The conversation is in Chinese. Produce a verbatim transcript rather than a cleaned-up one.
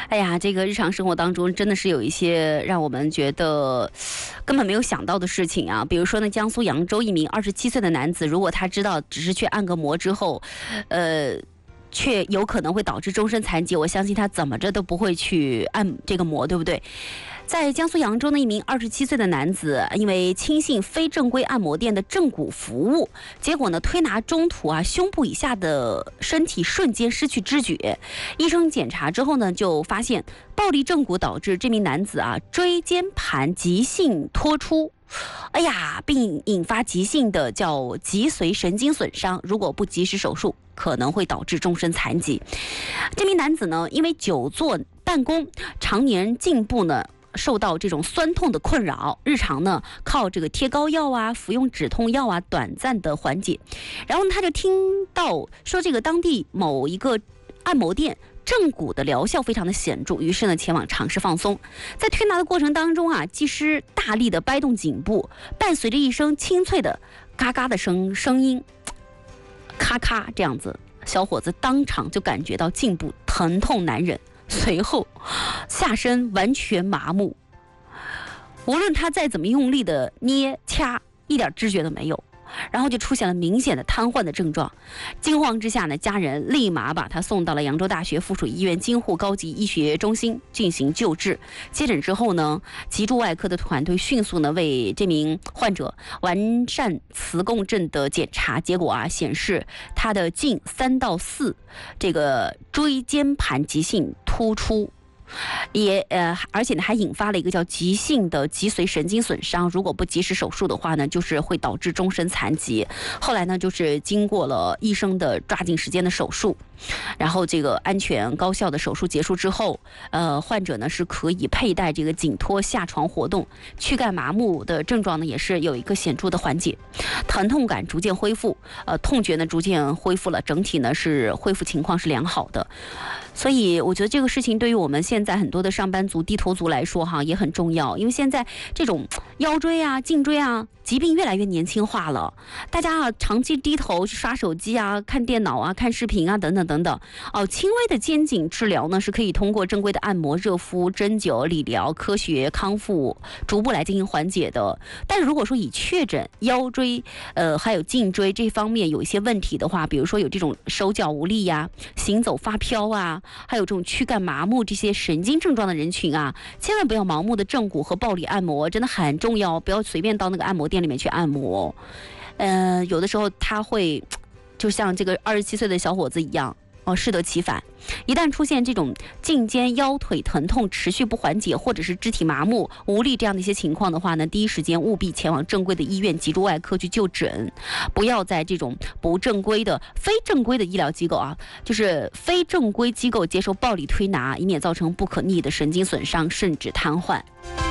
哎呀，这个日常生活当中真的是有一些让我们觉得根本没有想到的事情啊。比如说呢，江苏扬州一名二十七岁的男子，如果他知道只是去按个摩之后，呃。却有可能会导致终身残疾，我相信他怎么着都不会去按这个摩，对不对？在江苏扬州的一名二十七岁的男子，因为轻信非正规按摩店的正骨服务，结果呢推拿中途啊，胸部以下的身体瞬间失去知觉。医生检查之后呢，就发现暴力正骨导致这名男子啊椎间盘急性脱出。哎呀，并引发急性的叫脊髓神经损伤，如果不及时手术，可能会导致终身残疾。这名男子呢，因为久坐办公，常年颈部呢受到这种酸痛的困扰，日常呢靠这个贴膏药啊、服用止痛药啊，短暂的缓解。然后他就听到说，这个当地某一个按摩店正骨的疗效非常的显著，于是呢前往尝试放松。在推拿的过程当中啊，技师大力的掰动颈部，伴随着一声清脆的嘎嘎的声声音，咔咔这样子，小伙子当场就感觉到颈部疼痛难忍，随后下身完全麻木，无论他再怎么用力的捏掐，一点知觉都没有。然后就出现了明显的瘫痪的症状，惊慌之下呢，家人立马把他送到了扬州大学附属医院京沪高级医学中心进行救治。接诊之后呢，脊柱外科的团队迅速呢为这名患者完善磁共振的检查，结果啊显示他的近三到四这个椎间盘急性突出。也呃，而且呢，还引发了一个叫急性的脊髓神经损伤。如果不及时手术的话呢，就是会导致终身残疾。后来呢，就是经过了医生的抓紧时间的手术，然后这个安全高效的手术结束之后，呃，患者呢是可以佩戴这个颈托下床活动，躯干麻木的症状呢也是有一个显著的缓解，疼痛感逐渐恢复，呃，痛觉呢逐渐恢复了，整体呢是恢复情况是良好的。所以我觉得这个事情对于我们现在很多的上班族、低头族来说哈也很重要，因为现在这种腰椎啊、颈椎啊疾病越来越年轻化了，大家啊长期低头去刷手机啊、看电脑啊、看视频啊等等等等。哦，轻微的肩颈治疗呢是可以通过正规的按摩、热敷、针灸、理疗、科学康复逐步来进行缓解的。但是如果说以确诊腰椎呃还有颈椎这方面有一些问题的话，比如说有这种手脚无力呀、行走发飘啊，还有这种躯干麻木这些神经症状的人群啊，千万不要盲目的正骨和暴力按摩，真的很重要，不要随便到那个按摩店里面去按摩。呃，有的时候他会就像这个二十七岁的小伙子一样，哦，适得其反。一旦出现这种颈肩腰腿疼痛持续不缓解，或者是肢体麻木无力这样的一些情况的话呢，第一时间务必前往正规的医院脊柱外科去就诊，不要在这种不正规的非正规的医疗机构啊，就是非正规机构接受暴力推拿，以免造成不可逆的神经损伤甚至瘫痪。